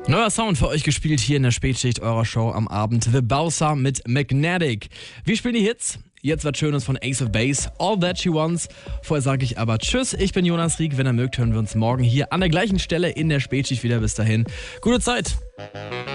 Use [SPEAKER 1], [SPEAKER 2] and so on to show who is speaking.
[SPEAKER 1] Neuer Sound für euch gespielt hier in der Spätschicht eurer Show am Abend. The Bowser mit Magnetic. Wir spielen die Hits. Jetzt was Schönes von Ace of Base, All That She Wants. Vorher sage ich aber Tschüss, ich bin Jonas Rieck. Wenn ihr mögt, hören wir uns morgen hier an der gleichen Stelle in der Spätschicht wieder. Bis dahin, gute Zeit.